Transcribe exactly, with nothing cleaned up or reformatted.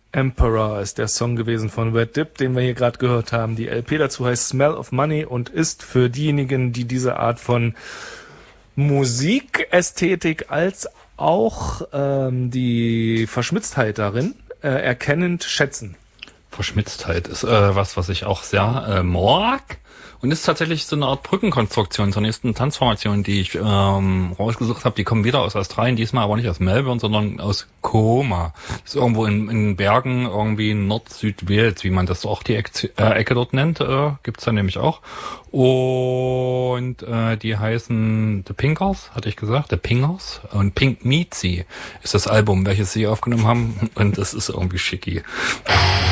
Emperor ist der Song gewesen von Red Dip, den wir hier gerade gehört haben. Die L P dazu heißt Smell of Money und ist für diejenigen, die diese Art von Musikästhetik als auch ähm, die Verschmitztheit darin äh, erkennend schätzen. Verschmitztheit ist äh, was, was ich auch sehr äh, mag. Und ist tatsächlich so eine Art Brückenkonstruktion zur nächsten Tanzformation, die ich ähm, rausgesucht habe. Die kommen wieder aus Australien, diesmal aber nicht aus Melbourne, sondern aus Cooma. Das ist irgendwo in, in Bergen, irgendwie Nord-Süd-Wales, wie man das auch die Ecke, äh, Ecke dort nennt, äh, gibt's da nämlich auch. Und äh, die heißen The Pinkers, hatte ich gesagt, The Pingers. Und Pink Meatsy ist das Album, welches sie aufgenommen haben. Und das ist irgendwie schicki.